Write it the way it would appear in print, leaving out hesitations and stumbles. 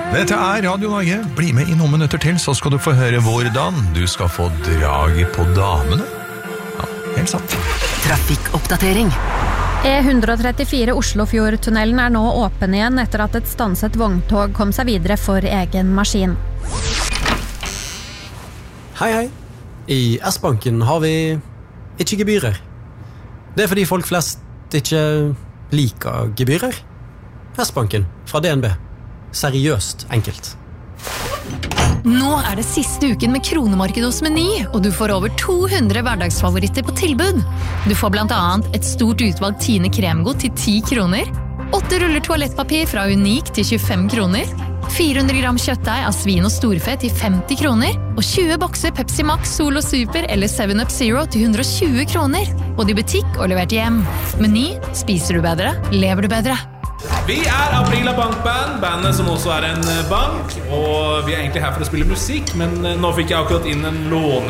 Dette Radio Norge. Bli med I noen minutter til, så skal du få høre hvordan du skal få draget på damene. Ja, helt sant. Trafikkoppdatering. E134 Oslofjordtunnelen nå åpen igjen etter at et stanset vogntog kom seg videre for egen maskin. Hei, hei. I S-banken har vi ikke gebyrer. Det fordi folk flest ikke liker gebyrer. S-banken fra DNB. Seriøst enkelt. Nå det siste uken med kronemarked hos Meny, og du får over 200 hverdagsfavoritter på tilbud. Du får blant annet et stort utvalg Tine kremgodt til 10 kroner, 8 ruller toalettpapir fra Unik til 25 kroner, 400 gram kjøttdeig av svin og storfe til 50 kroner, og 20 bokser Pepsi Max, Solo Super eller 7up Zero til 120 kroner. Både I butikk og levert hjem. Meny, spiser du bedre, lever du bedre. Vi Aprila Bankband, bandet som også en bank, og vi egentlig her for å spille musikk, men nå fikk jeg akkurat inn en låne